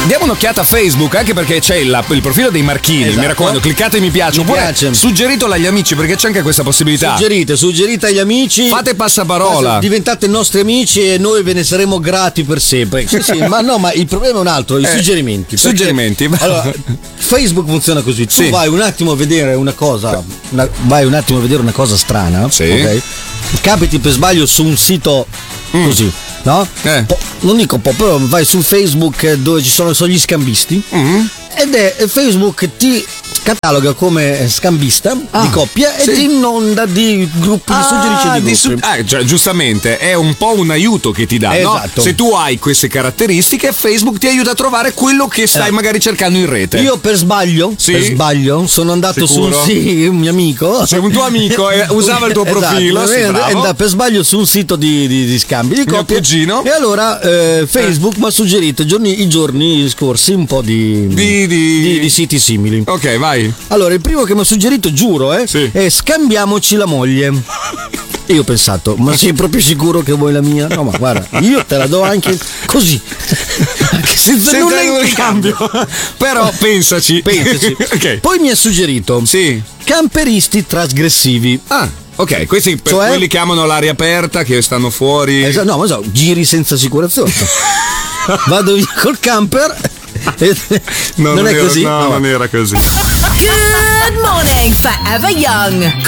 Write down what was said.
diamo un'occhiata a Facebook, anche perché c'è il profilo dei Marchini. Esatto. Mi raccomando, cliccate mi piace. Oppure suggeritelo agli amici, perché c'è anche questa possibilità. Suggerite agli amici. Fate passaparola. Diventate nostri amici e noi ve ne saremo grati per sempre. Sì, ma il problema è un altro, i suggerimenti. Suggerimenti. Allora, Facebook funziona così. Tu vai un attimo a vedere una cosa. Vai un attimo a vedere una cosa strana. Sì. Ok? Capiti per sbaglio su un sito così, no? Non dico un po', però vai su Facebook dove ci sono gli scambisti ed è Facebook ti cataloga come scambista di coppia e ti inonda di gruppi, suggerisce di gruppi. Cioè, giustamente è un po' un aiuto che ti dà, esatto. No? Se tu hai queste caratteristiche, Facebook ti aiuta a trovare quello che stai magari cercando in rete. Io per sbaglio sono andato Sicuro? un mio amico. C'è un tuo amico usava il tuo profilo, è andato per sbaglio su un sito di scambi di coppia. Cugino. E allora Facebook mi ha suggerito i giorni scorsi un po' di siti simili. Ok, vai. Allora, il primo che mi ha suggerito, giuro, è scambiamoci la moglie. E io ho pensato, ma sei proprio sicuro che vuoi la mia? No, ma guarda, io te la do anche così, anche senza nulla in cambio. Però pensaci. Okay. Poi mi ha suggerito camperisti trasgressivi. Ok, questi quelli che amano l'aria aperta, che stanno fuori. No, ma giri senza assicurazione. Vado via col camper. Non è così? No, non era così. Good morning, Forever Young.